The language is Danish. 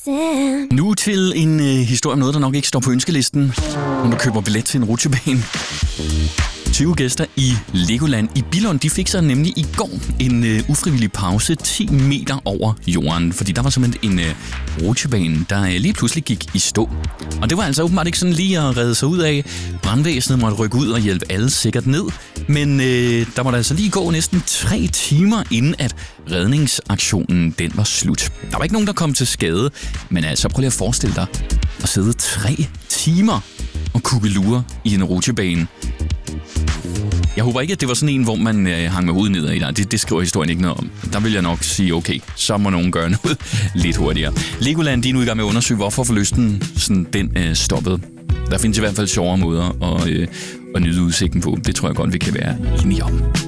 Nu til en historie om noget, der nok ikke står på ønskelisten, når du køber billet til en rutsjebane. 20 gæster i Legoland i Billund, de fik sig nemlig i går en ufrivillig pause 10 meter over jorden, fordi der var simpelthen en rutsjebane, der lige pludselig gik i stå. Og det var altså åbenbart ikke sådan lige at redde sig ud af. Brandvæsenet måtte rykke ud og hjælpe alle sikkert ned, men der måtte altså lige gå næsten 3 timer, inden at redningsaktionen den var slut. Der var ikke nogen, der kom til skade, men altså prøv lige at forestille dig at sidde 3 timer og kukkelure i en rutsjebane. Jeg håber ikke, at det var sådan en, hvor man hang med hovedet nedad i der. Det skriver historien ikke noget om. Der vil jeg nok sige, okay, så må nogen gøre noget lidt hurtigere. Legoland, de er nu i gang med at undersøge, hvorfor forlysten sådan, den stoppede. Der findes i hvert fald sjovere måder at nyde udsigten på. Det tror jeg godt, vi kan være enige om.